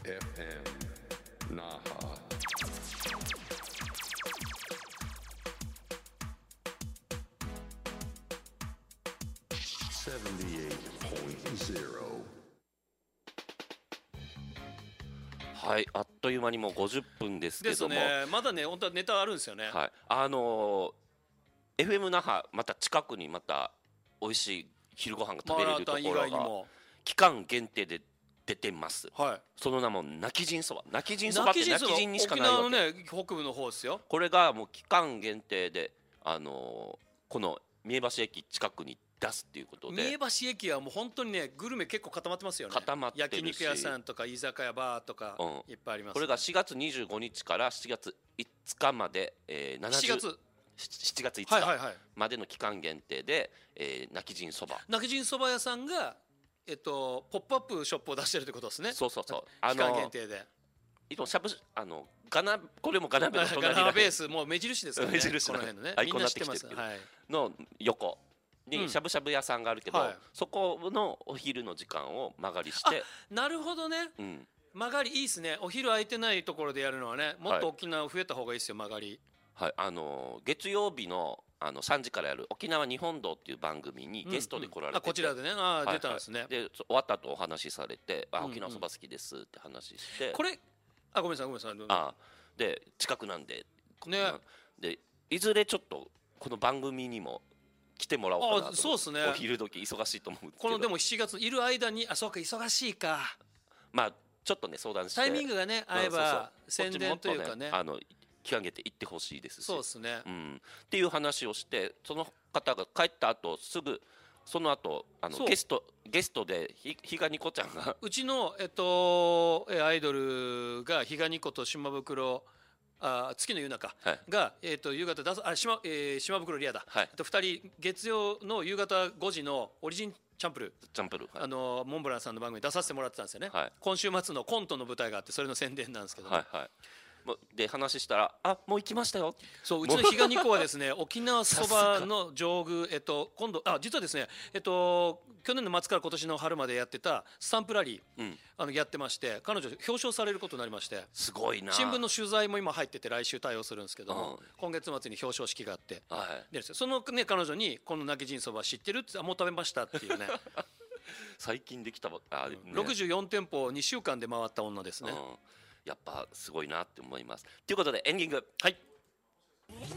FM Naha. 78.0. はい、あっという間にもう50分ですけですども、 ね。まだね、本当はネタあるんですよね。 はい、FM 那覇また近くにまた美味しい昼ご飯が食べれるとこ以ろが外にも、 期間限定で出てます。 はい。 その名も泣き人そば。泣き人そばって泣き人にしか沖ないわけ。 縄のね、北部の方ですよ。 これがもう期間限定で、この三重橋駅近くに出すっていうことで、 三重橋駅はもう本当にね、グルメ結構固まってますよね。 固まってるし焼肉屋さんとか居酒屋バーとかいっぱいあります、ね。 これが4月25日から7月5日まで、 7月 7月5 はいはいはい日までの期間限定で、泣き人そば。 泣き人そば屋さんが、ポップアップショップを出してるってことですね。 そうそうそう。 期間限定で。 いつもしゃぶガナこれもガナベの隣ガナベースもう目印ですからね。 目印この辺のね。 アイコンになみんな知っててっきてるけどます。はい。 の横にしゃぶしゃぶ屋さんがあるけど、 はいそこのお昼の時間を間借りして、 なるほどね。 うん、 曲がりいいですね。お昼空いてないところでやるのはね、もっと沖縄増えた方がいいですよ、曲がり。 はい、月曜日の3時からやる沖縄日本道っていう番組にゲストで来られてて、 こちらでね、 はい出たんですね。 で終わった後お話しされて、 んうん沖縄そば好きですって話して、 これ、ごめんなさい、ごめんなさい。 で近くなんで、 ねでいずれちょっとこの番組にも来てもらおうかなと思って。 そうですね。 お昼時忙しいと思うんですけど、 このでも7月いる間に、そうか、忙しいか。 まあちょっとね相談して、 タイミングがね、合えば宣伝というかね。 期間限定行ってほしいですし、 そうですね。 っていう話をして、その方が帰った後すぐその後ゲストでひがにこちゃんがうちのアイドルがひがにこと島袋月の夕中が夕方出す島袋リアだ。2人月曜の夕方5時のオリジンチャンプルモンブランさんの番組に出させてもらってたんですよね。今週末のコントの舞台があって、それの宣伝なんですけど、 で話したら、もう行きましたよ。 そう、うちのひがにこはですね、沖縄そばの上宮、今度実はですね、去年の末から今年の春までやってたスタンプラリー、やってまして、彼女表彰されることになりまして、 すごいな。 新聞の取材も今入ってて来週対応するんですけども、今月末に表彰式があって、でそのね彼女にこの泣き人そば知ってるって、もう食べましたっていうね。 最近できたばっかり、 64店舗を2週間で回った女ですね。 やっぱすごいなって思います。ということでエンディング。 はい。